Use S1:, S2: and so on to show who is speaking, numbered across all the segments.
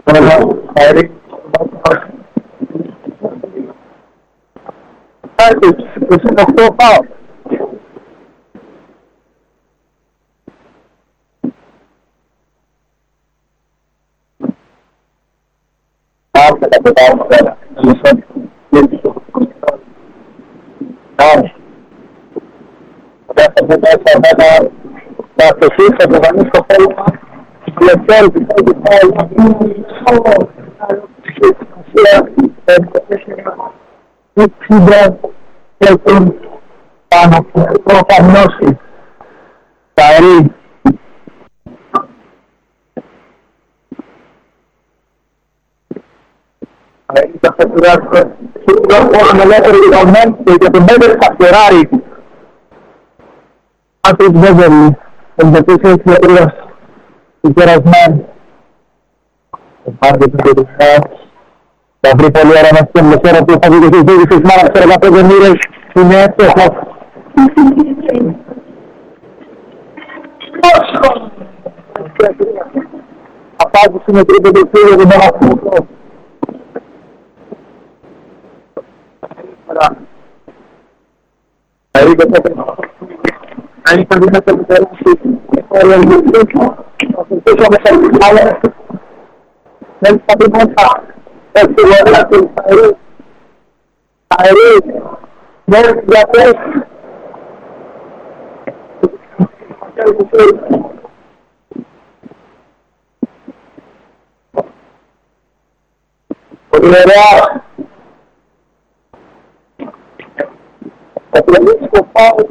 S1: Θα βρει πολύ ώρα να στέλνει τώρα που θα βγει τις μάρας 45 μοίρες είναι εύκολο. Απάντηση με τρίτο δελτίο για τον Παναθηναϊκό. Αν ήταν δυνατό να περάσει όλο το δελτίο, θα συζητήσουμε σε άλλα. Δεν θα πει μόνο έτσι γονέα του αερί, δεν διαθέσει. Πολύ ωραία. Θα πλεμίσει το πάω.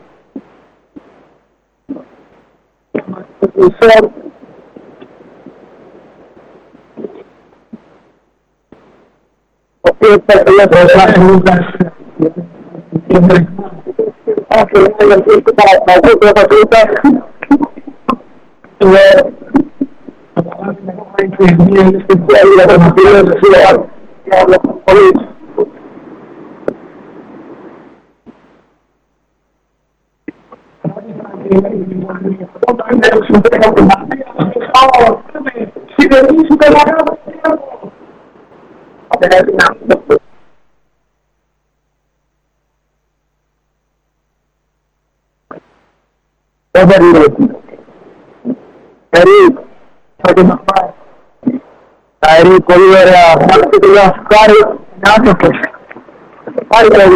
S1: Αερί, πολύ ωραία. Μάλιστα το γραφκάρι, είναι άνθρωπος. Πάρει το